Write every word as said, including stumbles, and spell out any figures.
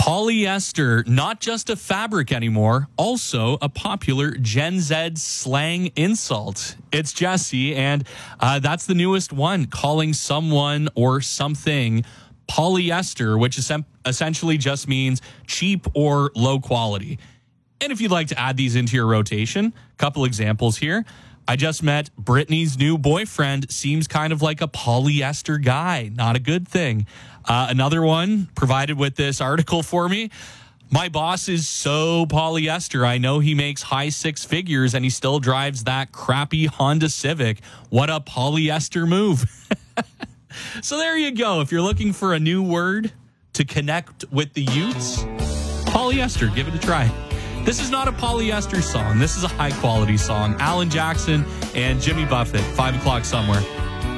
Polyester, not just a fabric anymore, also a popular Gen Z slang insult. It's Jesse, and uh, that's the newest one, calling someone or something polyester, which is essentially just means cheap or low quality. And if you'd like to add these into your rotation, a couple examples here. I just met Brittany's new boyfriend. Seems kind of like a polyester guy. Not a good thing. Uh, another one provided with this article for me. My boss is so polyester. I know he makes high six figures and he still drives that crappy Honda Civic. What a polyester move. So there you go. If you're looking for a new word to connect with the youths, polyester, give it a try. This is not a polyester song. This is a high quality song. Alan Jackson and Jimmy Buffett, five o'clock somewhere.